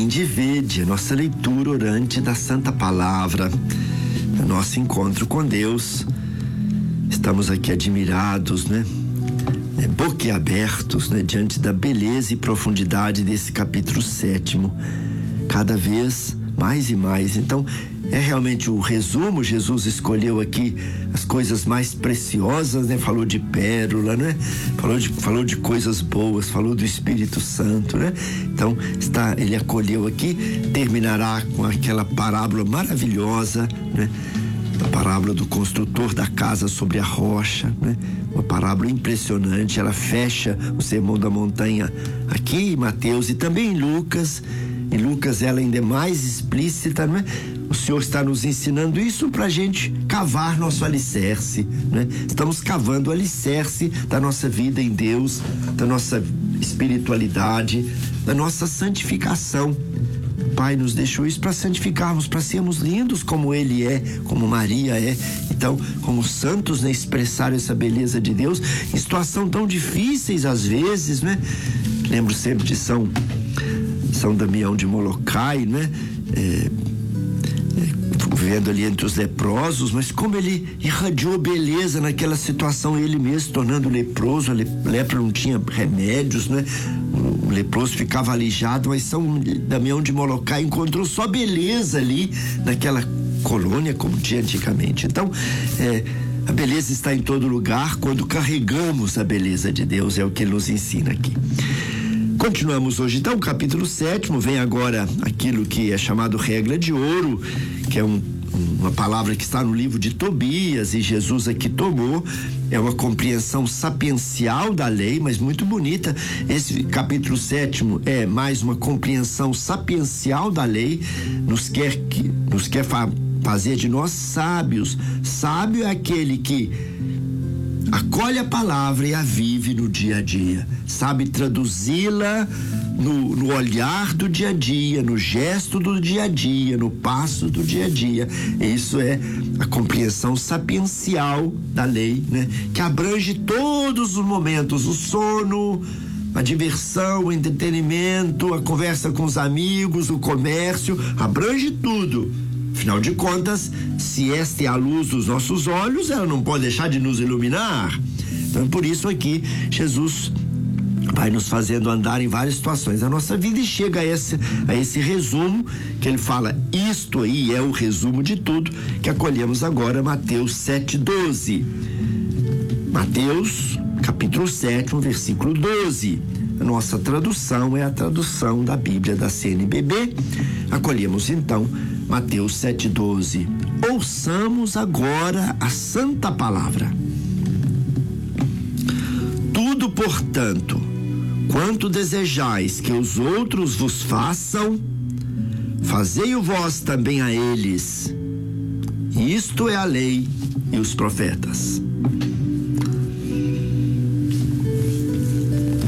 Vinde e vede a nossa leitura orante da Santa Palavra, o nosso encontro com Deus. Estamos aqui admirados, boquiabertos, diante da beleza e profundidade desse capítulo 7º, cada vez mais e mais. Então, é realmente o resumo. Jesus escolheu aqui as coisas mais preciosas, falou de pérola, falou de coisas boas, falou do Espírito Santo, Então, ele acolheu aqui, terminará com aquela parábola maravilhosa, a parábola do construtor da casa sobre a rocha, uma parábola impressionante. Ela fecha o Sermão da Montanha aqui em Mateus e também em Lucas. Em Lucas ela ainda é mais explícita, O Senhor está nos ensinando isso para a gente cavar nosso alicerce, Estamos cavando o alicerce da nossa vida em Deus, da nossa espiritualidade, da nossa santificação. O Pai nos deixou isso para santificarmos, para sermos lindos como Ele é, como Maria é. Então, como santos, expressar essa beleza de Deus em situações tão difíceis às vezes, Lembro sempre de São Damião de Molokai, vivendo ali entre os leprosos, mas como ele irradiou beleza naquela situação, ele mesmo tornando leproso. A lepra não tinha remédios, O leproso ficava alijado, mas São Damião de Molokai encontrou só beleza ali naquela colônia, como tinha antigamente. Então, a beleza está em todo lugar quando carregamos a beleza de Deus, é o que ele nos ensina aqui. Continuamos hoje, então, o capítulo 7º. Vem agora aquilo que é chamado regra de ouro, que é uma palavra que está no livro de Tobias, e Jesus aqui tomou. É uma compreensão sapiencial da lei, mas muito bonita. Esse capítulo 7º é mais uma compreensão sapiencial da lei, nos quer fazer de nós sábios. Sábio é aquele que acolhe a palavra e a vive no dia a dia, sabe traduzi-la no olhar do dia a dia, no gesto do dia a dia, no passo do dia a dia. Isso é a compreensão sapiencial da lei, que abrange todos os momentos: o sono, a diversão, o entretenimento, a conversa com os amigos, o comércio, abrange tudo. Afinal de contas, se esta é a luz dos nossos olhos, ela não pode deixar de nos iluminar. Então, por isso aqui, Jesus vai nos fazendo andar em várias situações da nossa vida e chega a esse resumo, que ele fala: isto aí é o resumo de tudo, que acolhemos agora, Mateus 7:12. Mateus, capítulo 7, versículo 12. A nossa tradução é a tradução da Bíblia da CNBB. Acolhemos então Mateus 7:12. Ouçamos agora a santa palavra. Tudo, portanto, quanto desejais que os outros vos façam, fazei-o vós também a eles. Isto é a lei e os profetas.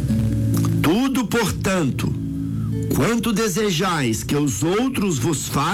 Tudo, portanto, quanto desejais que os outros vos façam,